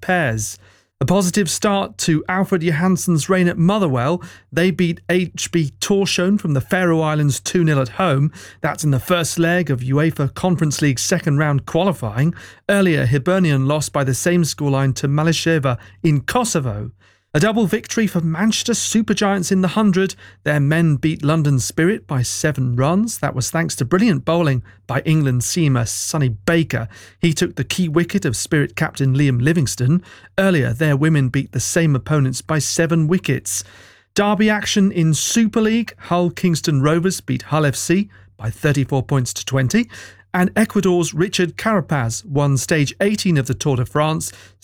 pairs. A positive start to Alfred Johansson's reign at Motherwell. They beat HB Tórshavn from the Faroe Islands 2-0 at home. That's in the first leg of UEFA Conference League second round qualifying. Earlier, Hibernian lost by the same scoreline to Maleševa in Kosovo. A double victory for Manchester Supergiants in the 100. Their men beat London Spirit by 7 runs. That was thanks to brilliant bowling by England seamer Sonny Baker. He took the key wicket of Spirit captain Liam Livingstone. Earlier, their women beat the same opponents by 7 wickets. Derby action in Super League. Hull Kingston Rovers beat Hull FC by 34 points to 20. And Ecuador's Richard Carapaz won stage 18 of the Tour de France.